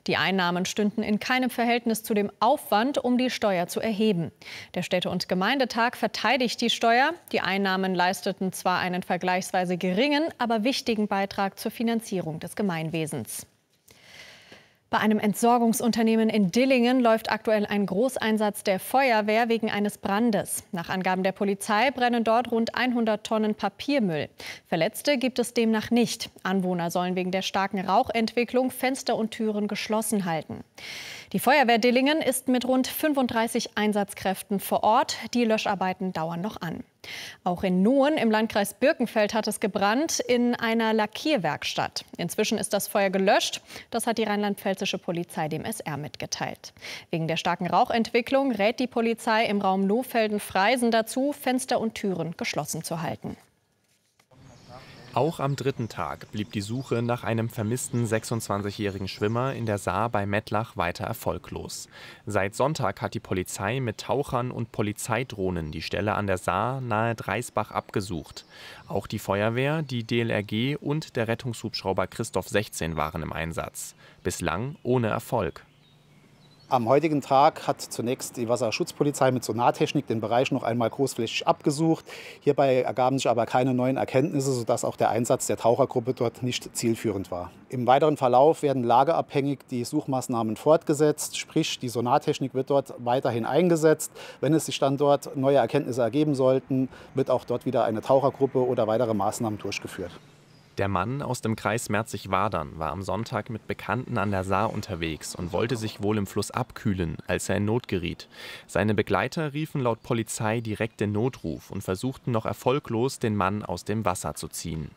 Die Einnahmen stünden in keinem Verhältnis zu dem Aufwand, um die Steuer zu erheben. Der Städte- und Gemeindetag verteidigt die Steuer. Die Einnahmen leisteten zwar einen vergleichsweise geringen, aber wichtigen Beitrag zur Finanzierung des Gemeinwesens. Bei einem Entsorgungsunternehmen in Dillingen läuft aktuell ein Großeinsatz der Feuerwehr wegen eines Brandes. Nach Angaben der Polizei brennen dort rund 100 Tonnen Papiermüll. Verletzte gibt es demnach nicht. Anwohner sollen wegen der starken Rauchentwicklung Fenster und Türen geschlossen halten. Die Feuerwehr Dillingen ist mit rund 35 Einsatzkräften vor Ort. Die Löscharbeiten dauern noch an. Auch in Nuhen im Landkreis Birkenfeld hat es gebrannt in einer Lackierwerkstatt. Inzwischen ist das Feuer gelöscht. Das hat die rheinland-pfälzische Polizei dem SR mitgeteilt. Wegen der starken Rauchentwicklung rät die Polizei im Raum Lohfelden-Freisen dazu, Fenster und Türen geschlossen zu halten. Auch am dritten Tag blieb die Suche nach einem vermissten 26-jährigen Schwimmer in der Saar bei Mettlach weiter erfolglos. Seit Sonntag hat die Polizei mit Tauchern und Polizeidrohnen die Stelle an der Saar nahe Dreisbach abgesucht. Auch die Feuerwehr, die DLRG und der Rettungshubschrauber Christoph 16 waren im Einsatz. Bislang ohne Erfolg. Am heutigen Tag hat zunächst die Wasserschutzpolizei mit Sonartechnik den Bereich noch einmal großflächig abgesucht. Hierbei ergaben sich aber keine neuen Erkenntnisse, sodass auch der Einsatz der Tauchergruppe dort nicht zielführend war. Im weiteren Verlauf werden lageabhängig die Suchmaßnahmen fortgesetzt, sprich die Sonartechnik wird dort weiterhin eingesetzt. Wenn es sich dann dort neue Erkenntnisse ergeben sollten, wird auch dort wieder eine Tauchergruppe oder weitere Maßnahmen durchgeführt. Der Mann aus dem Kreis Merzig-Wadern war am Sonntag mit Bekannten an der Saar unterwegs und wollte sich wohl im Fluss abkühlen, als er in Not geriet. Seine Begleiter riefen laut Polizei direkt den Notruf und versuchten noch erfolglos, den Mann aus dem Wasser zu ziehen.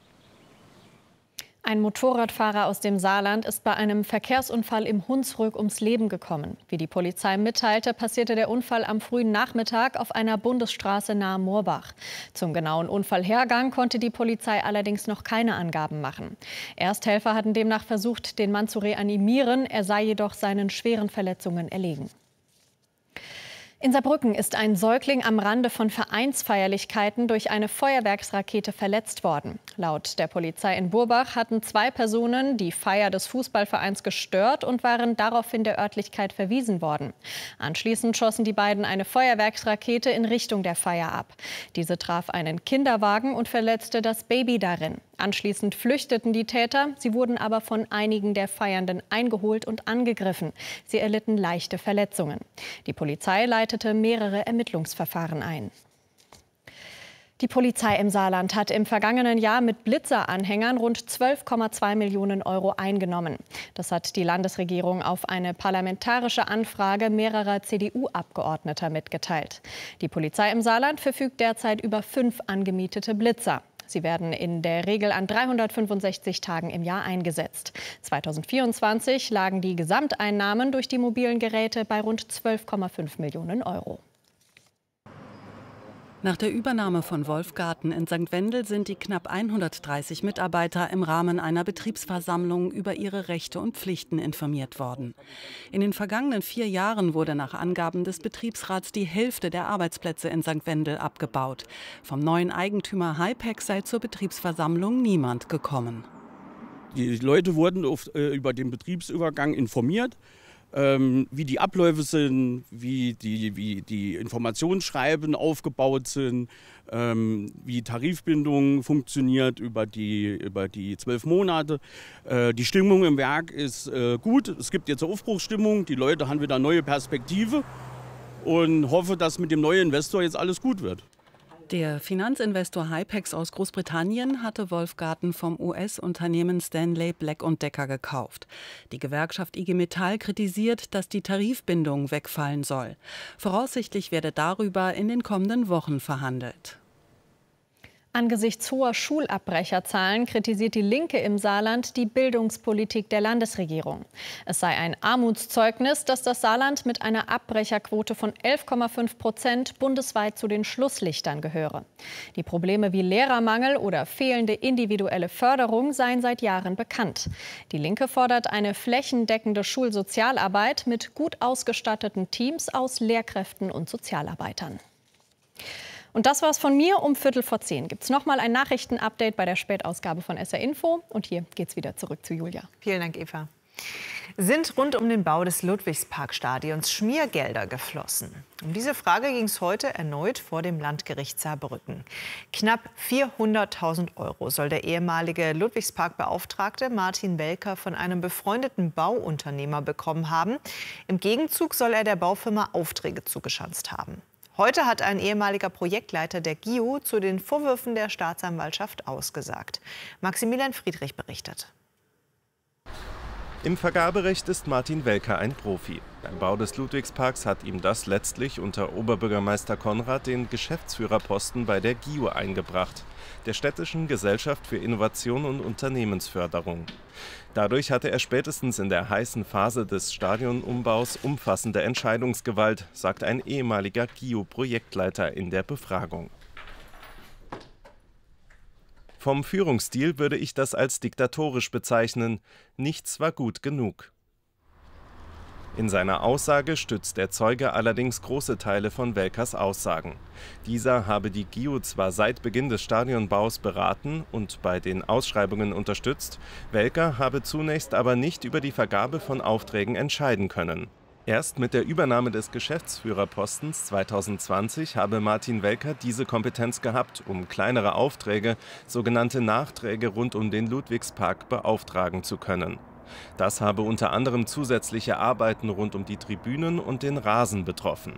Ein Motorradfahrer aus dem Saarland ist bei einem Verkehrsunfall im Hunsrück ums Leben gekommen. Wie die Polizei mitteilte, passierte der Unfall am frühen Nachmittag auf einer Bundesstraße nahe Moorbach. Zum genauen Unfallhergang konnte die Polizei allerdings noch keine Angaben machen. Ersthelfer hatten demnach versucht, den Mann zu reanimieren. Er sei jedoch seinen schweren Verletzungen erlegen. In Saarbrücken ist ein Säugling am Rande von Vereinsfeierlichkeiten durch eine Feuerwerksrakete verletzt worden. Laut der Polizei in Burbach hatten 2 Personen die Feier des Fußballvereins gestört und waren daraufhin der Örtlichkeit verwiesen worden. Anschließend schossen die beiden eine Feuerwerksrakete in Richtung der Feier ab. Diese traf einen Kinderwagen und verletzte das Baby darin. Anschließend flüchteten die Täter. Sie wurden aber von einigen der Feiernden eingeholt und angegriffen. Sie erlitten leichte Verletzungen. Die Polizei leitete mehrere Ermittlungsverfahren ein. Die Polizei im Saarland hat im vergangenen Jahr mit Blitzer-Anhängern rund 12,2 Millionen Euro eingenommen. Das hat die Landesregierung auf eine parlamentarische Anfrage mehrerer CDU-Abgeordneter mitgeteilt. Die Polizei im Saarland verfügt derzeit über 5 angemietete Blitzer. Sie werden in der Regel an 365 Tagen im Jahr eingesetzt. 2024 lagen die Gesamteinnahmen durch die mobilen Geräte bei rund 12,5 Millionen Euro. Nach der Übernahme von Wolfgarten in St. Wendel sind die knapp 130 Mitarbeiter im Rahmen einer Betriebsversammlung über ihre Rechte und Pflichten informiert worden. In den vergangenen 4 Jahren wurde nach Angaben des Betriebsrats die Hälfte der Arbeitsplätze in St. Wendel abgebaut. Vom neuen Eigentümer Hypex sei zur Betriebsversammlung niemand gekommen. Die Leute wurden über den Betriebsübergang informiert. Wie die Abläufe sind, wie die Informationsschreiben aufgebaut sind, wie Tarifbindung funktioniert über die 12 Monate. Die Stimmung im Werk ist gut. Es gibt jetzt eine Aufbruchsstimmung. Die Leute haben wieder neue Perspektive und hoffe, dass mit dem neuen Investor jetzt alles gut wird. Der Finanzinvestor Hypex aus Großbritannien hatte Wolfgarten vom US-Unternehmen Stanley Black & Decker gekauft. Die Gewerkschaft IG Metall kritisiert, dass die Tarifbindung wegfallen soll. Voraussichtlich werde darüber in den kommenden Wochen verhandelt. Angesichts hoher Schulabbrecherzahlen kritisiert die Linke im Saarland die Bildungspolitik der Landesregierung. Es sei ein Armutszeugnis, dass das Saarland mit einer Abbrecherquote von 11,5% bundesweit zu den Schlusslichtern gehöre. Die Probleme wie Lehrermangel oder fehlende individuelle Förderung seien seit Jahren bekannt. Die Linke fordert eine flächendeckende Schulsozialarbeit mit gut ausgestatteten Teams aus Lehrkräften und Sozialarbeitern. Und das war's von mir. Um 9:15 gibt es nochmal ein Nachrichtenupdate bei der Spätausgabe von SR Info. Und hier geht's wieder zurück zu Julia. Vielen Dank, Eva. Sind rund um den Bau des Ludwigsparkstadions Schmiergelder geflossen? Um diese Frage ging es heute erneut vor dem Landgericht Saarbrücken. Knapp 400.000 € soll der ehemalige Ludwigspark-Beauftragte Martin Welker von einem befreundeten Bauunternehmer bekommen haben. Im Gegenzug soll er der Baufirma Aufträge zugeschanzt haben. Heute hat ein ehemaliger Projektleiter der GIU zu den Vorwürfen der Staatsanwaltschaft ausgesagt. Maximilian Friedrich berichtet. Im Vergaberecht ist Martin Welker ein Profi. Beim Bau des Ludwigsparks hat ihm das letztlich unter Oberbürgermeister Konrad den Geschäftsführerposten bei der GIU eingebracht, der Städtischen Gesellschaft für Innovation und Unternehmensförderung. Dadurch hatte er spätestens in der heißen Phase des Stadionumbaus umfassende Entscheidungsgewalt, sagt ein ehemaliger GIU-Projektleiter in der Befragung. Vom Führungsstil würde ich das als diktatorisch bezeichnen. Nichts war gut genug. In seiner Aussage stützt der Zeuge allerdings große Teile von Welkers Aussagen. Dieser habe die GIU zwar seit Beginn des Stadionbaus beraten und bei den Ausschreibungen unterstützt, Welker habe zunächst aber nicht über die Vergabe von Aufträgen entscheiden können. Erst mit der Übernahme des Geschäftsführerpostens 2020 habe Martin Welker diese Kompetenz gehabt, um kleinere Aufträge, sogenannte Nachträge rund um den Ludwigspark beauftragen zu können. Das habe unter anderem zusätzliche Arbeiten rund um die Tribünen und den Rasen betroffen.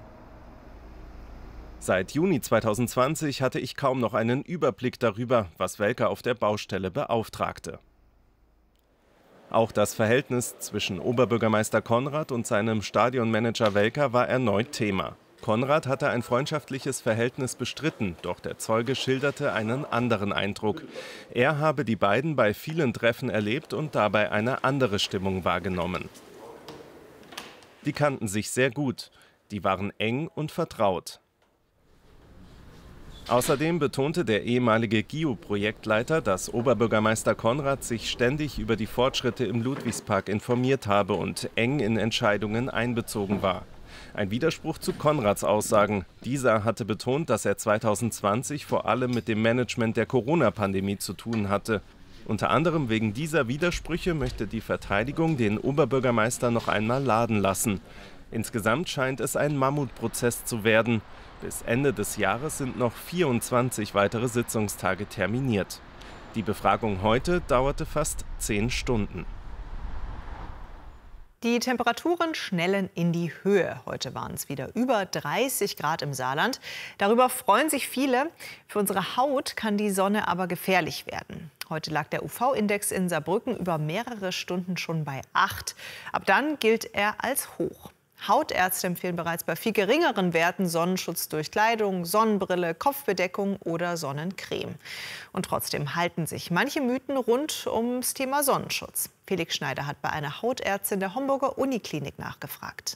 Seit Juni 2020 hatte ich kaum noch einen Überblick darüber, was Welker auf der Baustelle beauftragte. Auch das Verhältnis zwischen Oberbürgermeister Konrad und seinem Stadionmanager Welker war erneut Thema. Konrad hatte ein freundschaftliches Verhältnis bestritten, doch der Zeuge schilderte einen anderen Eindruck. Er habe die beiden bei vielen Treffen erlebt und dabei eine andere Stimmung wahrgenommen. Die kannten sich sehr gut, die waren eng und vertraut. Außerdem betonte der ehemalige GIU-Projektleiter, dass Oberbürgermeister Konrad sich ständig über die Fortschritte im Ludwigspark informiert habe und eng in Entscheidungen einbezogen war. Ein Widerspruch zu Konrads Aussagen. Dieser hatte betont, dass er 2020 vor allem mit dem Management der Corona-Pandemie zu tun hatte. Unter anderem wegen dieser Widersprüche möchte die Verteidigung den Oberbürgermeister noch einmal laden lassen. Insgesamt scheint es ein Mammutprozess zu werden. Bis Ende des Jahres sind noch 24 weitere Sitzungstage terminiert. Die Befragung heute dauerte fast 10 Stunden. Die Temperaturen schnellen in die Höhe. Heute waren es wieder über 30 Grad im Saarland. Darüber freuen sich viele. Für unsere Haut kann die Sonne aber gefährlich werden. Heute lag der UV-Index in Saarbrücken über mehrere Stunden schon bei 8. Ab dann gilt er als hoch. Hautärzte empfehlen bereits bei viel geringeren Werten Sonnenschutz durch Kleidung, Sonnenbrille, Kopfbedeckung oder Sonnencreme. Und trotzdem halten sich manche Mythen rund ums Thema Sonnenschutz. Felix Schneider hat bei einer Hautärztin der Homburger Uniklinik nachgefragt.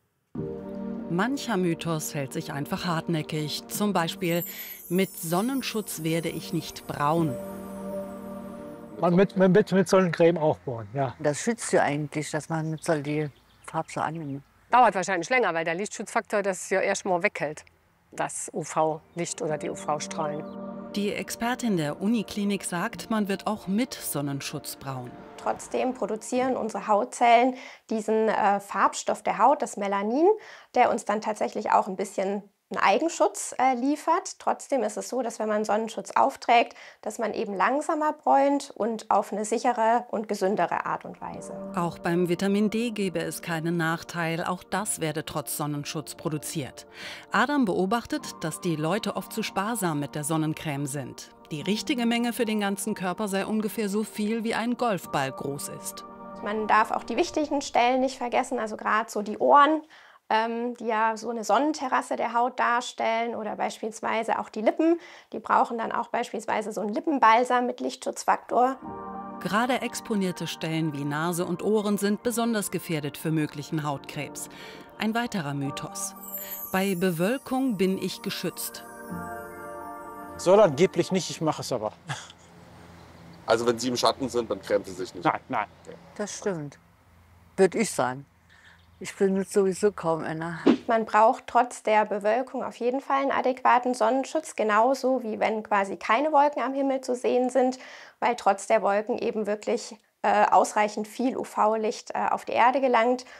Mancher Mythos hält sich einfach hartnäckig. Zum Beispiel, mit Sonnenschutz werde ich nicht braun. Man mit Sonnencreme aufbauen, ja. Das schützt ja eigentlich, dass man die Farbe so annimmt. Dauert wahrscheinlich länger, weil der Lichtschutzfaktor das ja erst mal weghält, das UV-Licht oder die UV-Strahlen. Die Expertin der Uniklinik sagt, man wird auch mit Sonnenschutz braun. Trotzdem produzieren unsere Hautzellen diesen Farbstoff der Haut, das Melanin, der uns dann tatsächlich auch ein bisschen einen Eigenschutz liefert. Trotzdem ist es so, dass wenn man Sonnenschutz aufträgt, dass man eben langsamer bräunt und auf eine sichere und gesündere Art und Weise. Auch beim Vitamin D gäbe es keinen Nachteil. Auch das werde trotz Sonnenschutz produziert. Adam beobachtet, dass die Leute oft zu sparsam mit der Sonnencreme sind. Die richtige Menge für den ganzen Körper sei ungefähr so viel, wie ein Golfball groß ist. Man darf auch die wichtigen Stellen nicht vergessen, also gerade so die Ohren, die ja so eine Sonnenterrasse der Haut darstellen, oder beispielsweise auch die Lippen. Die brauchen dann auch beispielsweise so einen Lippenbalsam mit Lichtschutzfaktor. Gerade exponierte Stellen wie Nase und Ohren sind besonders gefährdet für möglichen Hautkrebs. Ein weiterer Mythos. Bei Bewölkung bin ich geschützt. Soll angeblich nicht, ich mache es aber. Also wenn Sie im Schatten sind, dann cremen Sie sich nicht? Nein, nein. Das stimmt. Würde ich sagen. Ich benutze sowieso kaum einer. Man braucht trotz der Bewölkung auf jeden Fall einen adäquaten Sonnenschutz, genauso wie wenn quasi keine Wolken am Himmel zu sehen sind, weil trotz der Wolken eben wirklich ausreichend viel UV-Licht auf die Erde gelangt